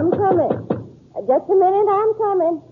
I'm coming. Just a minute, I'm coming.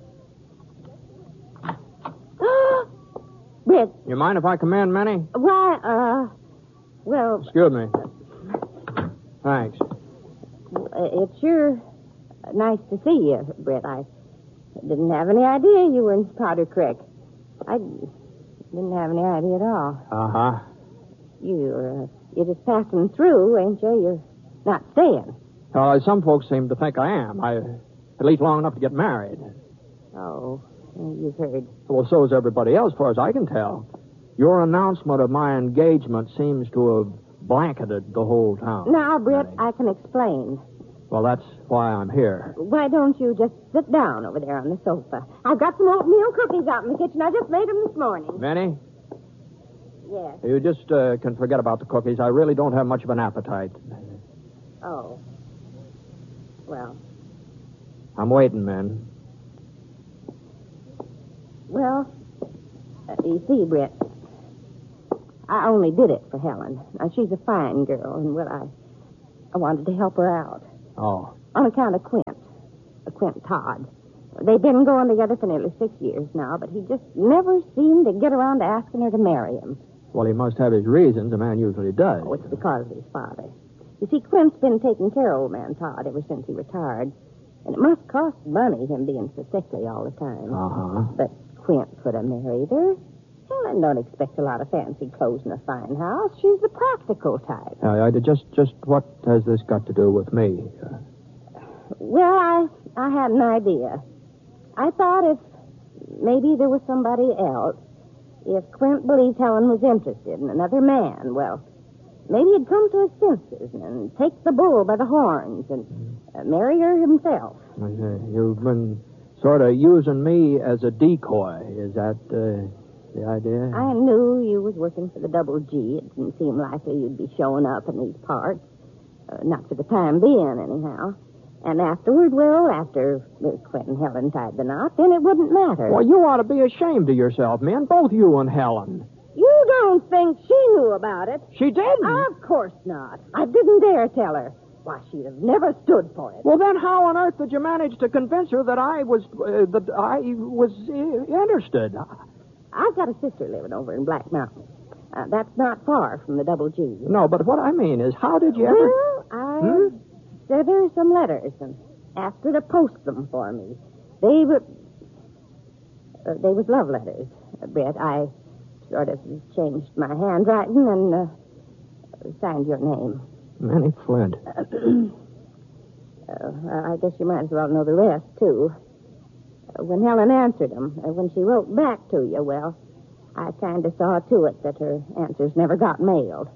Britt. You mind if I come in, Minnie? Why, well... Excuse me. Thanks. It's sure nice to see you, Britt. I didn't have any idea you were in Powder Creek. I didn't have any idea at all. Uh-huh. You're just passing through, ain't you? You're not staying. Some folks seem to think I am. At least long enough to get married. Oh, you've heard. Well, so is everybody else, as far as I can tell. Your announcement of my engagement seems to have blanketed the whole town. Now, Britt, I can explain. Well, that's why I'm here. Why don't you just sit down over there on the sofa? I've got some oatmeal cookies out in the kitchen. I just made them this morning. Minnie? Yes. You just can forget about the cookies. I really don't have much of an appetite. Oh. Well. I'm waiting, Min. Well, you see, Britt, I only did it for Helen. Now, she's a fine girl, and, well, I wanted to help her out. Oh. On account of Quint Todd. They've been going together for nearly 6 years now, but he just never seemed to get around to asking her to marry him. Well, he must have his reasons. A man usually does. Oh, it's because of his father. You see, Quint's been taking care of old man Todd ever since he retired. And it must cost money, him being so sickly all the time. Uh-huh. But Quint could have married her. Helen don't expect a lot of fancy clothes in a fine house. She's the practical type. Just what has this got to do with me? Well, I had an idea. I thought if maybe there was somebody else, if Quint believed Helen was interested in another man, well, maybe he'd come to his senses and take the bull by the horns and marry her himself. You've been sort of using me as a decoy. Is that the idea? I knew you was working for the Double G. It didn't seem likely you'd be showing up in these parts. Not for the time being, anyhow. And afterward, well, after Quint and Helen tied the knot, then it wouldn't matter. Well, you ought to be ashamed of yourself, man. Both you and Helen. You don't think she knew about it? She didn't? Of course not. I didn't dare tell her. Why, she'd have never stood for it. Well, then how on earth did you manage to convince her that I was interested? I've got a sister living over in Black Mountain. That's not far from the Double G. No, but what I mean is, how did you ever... Well, I sent her some letters and asked her to post them for me. They was love letters, Brett. I sort of changed my handwriting and signed your name. Minnie Flint. I guess you might as well know the rest, too. When Helen answered them, when she wrote back to you, well, I kind of saw to it that her answers never got mailed.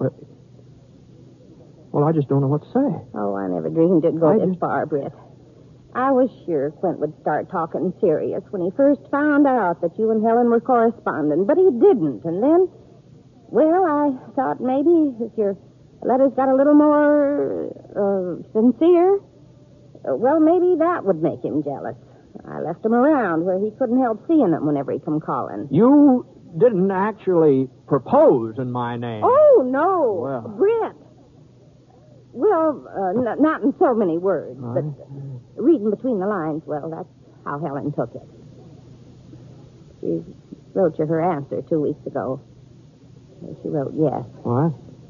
Well, I just don't know what to say. Oh, I never dreamed it'd go this far, Britt. I was sure Quint would start talking serious when he first found out that you and Helen were corresponding, but he didn't. And then, well, I thought maybe if your letters got a little more sincere, well, maybe that would make him jealous. I left him around where he couldn't help seeing them whenever he come calling. You didn't actually propose in my name. Oh, no. Well. Britt. Well, not in so many words, but reading between the lines, well, that's how Helen took it. She wrote you her answer 2 weeks ago. She wrote yes. What?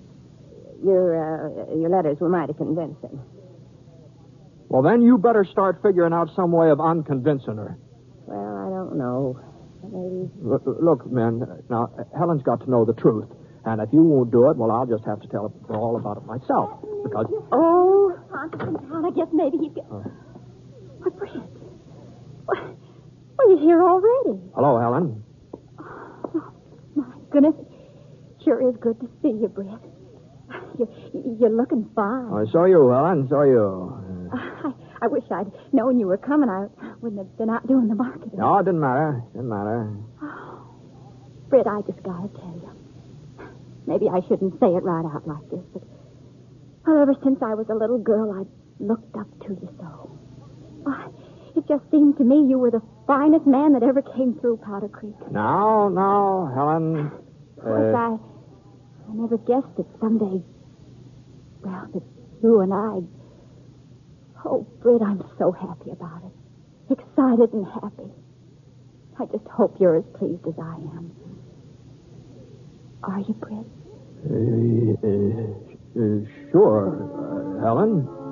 Your letters were mighty convincing. Well, then you better start figuring out some way of unconvincing her. Well, I don't know. Maybe... Look, man, now, Helen's got to know the truth. And if you won't do it, well, I'll just have to tell her all about it myself. Because... Oh, Aunt I guess maybe he's... What, Britt? Well, you're here already. Hello, Helen. Oh, my goodness. Sure is good to see you, Britt. You're looking fine. Oh, so you, Helen, so you. I wish I'd known you were coming. I wouldn't have been out doing the marketing. No, it didn't matter. Didn't matter. Oh, Britt, I just gotta tell you. Maybe I shouldn't say it right out like this, but well, ever since I was a little girl, I've looked up to you so. Oh, it just seemed to me you were the finest man that ever came through Powder Creek. No, Helen. Of course, I never guessed that someday, well, that you and I... Oh, Britt, I'm so happy about it. Excited and happy. I just hope you're as pleased as I am. Are you, Britt? Sure, Helen.